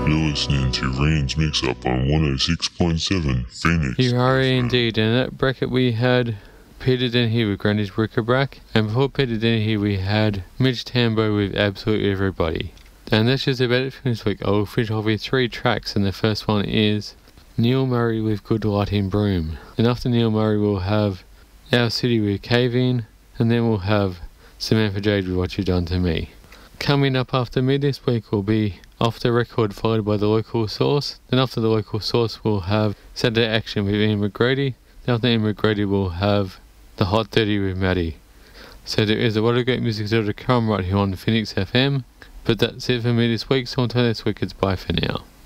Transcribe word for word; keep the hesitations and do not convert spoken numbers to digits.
You're listening to Rain's Mix Up on one oh six point seven Phoenix. You are indeed. In that bracket we had Peter Dennehy with Granny's Bric-a-Brac, and before Peter Dennehy we had Mitch Tambo with Absolutely Everybody. And that's just about it for this week. I will finish off with three tracks, and the first one is Neil Murray with Good Lighting Broom. And after Neil Murray we'll have Our City with Cave In, and then we'll have Samantha Jade with What You Done To Me. Coming up after me this week will be Off the Record, followed by The Local Source. Then after The Local Source we'll have Saturday Action with Ian McGrady. Then after Ian McGrady we'll have The Hot thirty with Maddie. So there is a lot of great music still to come right here on Phoenix F M. But that's it for me this week, so until next week, it's bye for now.